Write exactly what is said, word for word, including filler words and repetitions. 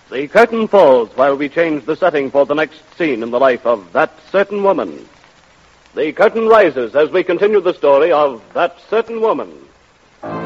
The curtain falls while we change the setting for the next scene in the life of That Certain Woman. The curtain rises as we continue the story of That Certain Woman.